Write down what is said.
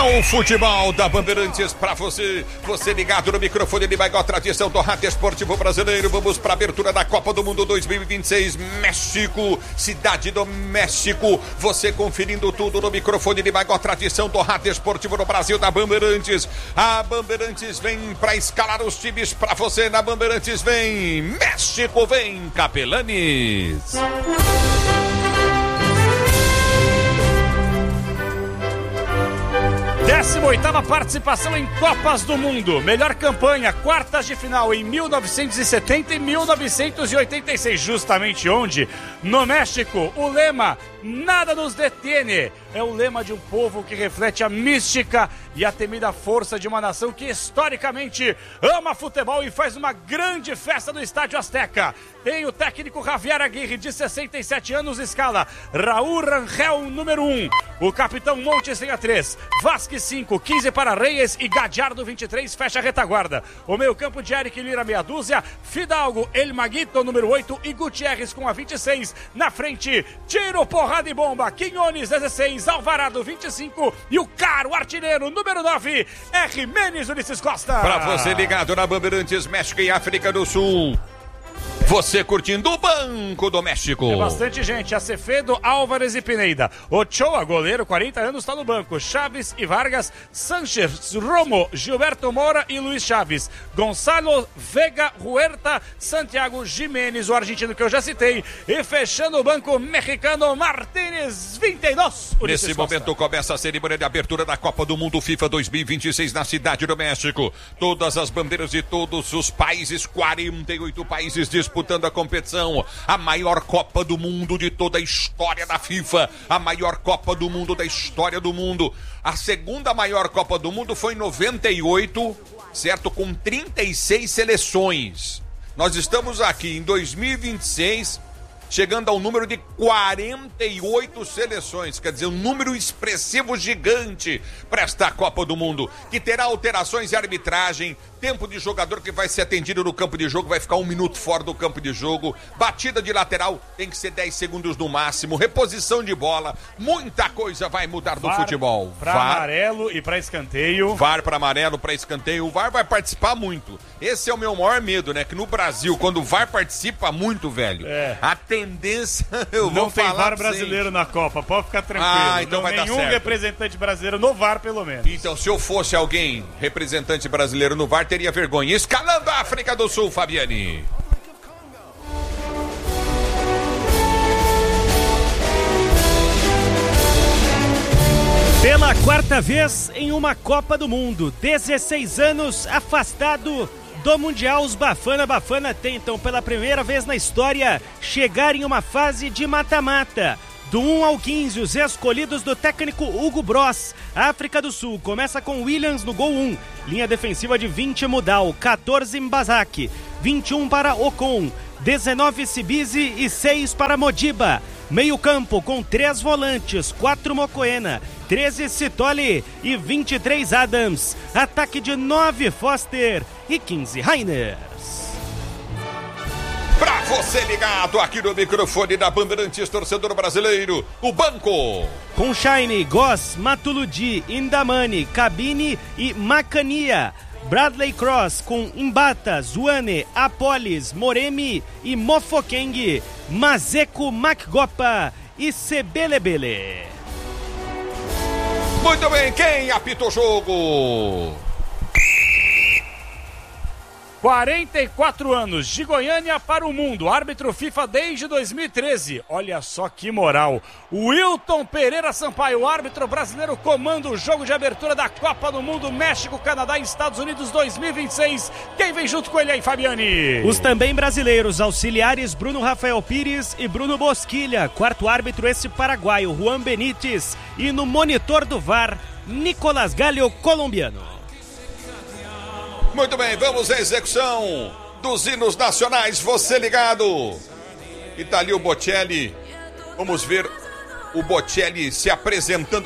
É o futebol da Bandeirantes pra você. Você ligado no microfone de maior tradição do rádio esportivo brasileiro. Vamos pra abertura da Copa do Mundo 2026. México, Cidade do México. Você conferindo tudo no microfone de maior tradição do rádio esportivo no Brasil da Bandeirantes. A Bandeirantes vem pra escalar os times pra você. Na Bandeirantes vem México, vem Capelanes. 18ª participação em Copas do Mundo. Melhor campanha, quartas de final em 1970 e 1986. Justamente onde? No México. O lema, nada nos detene. É o lema de um povo que reflete a mística e a temida força de uma nação que historicamente ama futebol e faz uma grande festa no Estádio Azteca. Tem o técnico Javier Aguirre, de 67 anos, escala Raúl Rangel, número 1. O capitão Montes tem a 3. Vasquez 5, 15 para Reyes e Gadiardo 23, fecha a retaguarda. O meio campo de Eric Lira, meia dúzia. Fidalgo, El Maguito, número 8 e Gutierrez com a 26. Na frente, tiro, porrada e bomba. Quinones, 16, Alvarado, 25 e o caro artilheiro, número 9, é Jimenez Ulisses Costa. Pra você ligado na Bandeirantes, México e África do Sul. Você curtindo o Banco do México. É bastante gente. Acevedo, Álvares e Pineda. Ochoa, goleiro, 40 anos, está no banco. Chaves e Vargas, Sánchez, Romo, Gilberto Moura e Luiz Chaves. Gonçalo, Vega, Huerta, Santiago Jimenez, o argentino que eu já citei. E fechando o banco mexicano, Martínez, 22. Nesse momento começa a cerimônia de abertura da Copa do Mundo FIFA 2026 na Cidade do México. Todas as bandeiras de todos os países, 48 países disputando a competição, a maior Copa do Mundo de toda a história da FIFA, a maior Copa do Mundo da história do mundo. A segunda maior Copa do Mundo foi em 98, certo? Com 36 seleções. Nós estamos aqui em 2026, chegando ao número de 48 seleções, quer dizer, um número expressivo gigante para esta Copa do Mundo, que terá alterações de arbitragem, tempo de jogador que vai ser atendido no campo de jogo, vai ficar 1 minuto fora do campo de jogo, batida de lateral tem que ser 10 segundos no máximo, reposição de bola, muita coisa vai mudar do futebol. Para amarelo e para escanteio. VAR para amarelo, para escanteio, o VAR vai participar muito. Esse é o meu maior medo, né? Que no Brasil, quando o VAR participa muito, velho, a tendência, eu vou falar... Não tem VAR brasileiro na Copa, pode ficar tranquilo. Então vai dar certo. Nenhum representante brasileiro no VAR, pelo menos. Então, se eu fosse alguém, representante brasileiro no VAR, teria vergonha. Escalando a África do Sul, Fabiane. Pela quarta vez em uma Copa do Mundo, 16 anos afastado do Mundial, os Bafana Bafana tentam pela primeira vez na história chegar em uma fase de mata-mata. Do 1 ao 15, os escolhidos do técnico Hugo Bross. África do Sul começa com Williams no gol 1. Linha defensiva de 20, Mudal, 14, Mbazaki, 21 para Ocon, 19, Sibizi e 6 para Modiba. Meio campo com 3 volantes, 4 Mokoena, 13 Sitoli e 23 Adams. Ataque de 9 Foster e 15 Rainer. Pra você ligado aqui no microfone da Bandeirantes, torcedor brasileiro, o banco. Com Shine, Goss, Matuludi, Indamani, Cabine e Macania. Bradley Cross com Imbata, Zuane, Apolis, Moremi e Mofokeng. Mazeko Makgopa e Sebelebele. Muito bem, quem apita o jogo? 44 anos, de Goiânia para o mundo, árbitro FIFA desde 2013. Olha só que moral. Wilton Pereira Sampaio, árbitro brasileiro, comanda o jogo de abertura da Copa do Mundo México, Canadá e Estados Unidos 2026. Quem vem junto com ele aí, Fabiane? Os também brasileiros, auxiliares Bruno Rafael Pires e Bruno Bosquilha. Quarto árbitro, esse paraguaio, Juan Benítez. E no monitor do VAR, Nicolás Galho, colombiano. Muito bem, vamos à execução dos hinos nacionais, você ligado. E tá ali o Bocelli, vamos ver o Bocelli se apresentando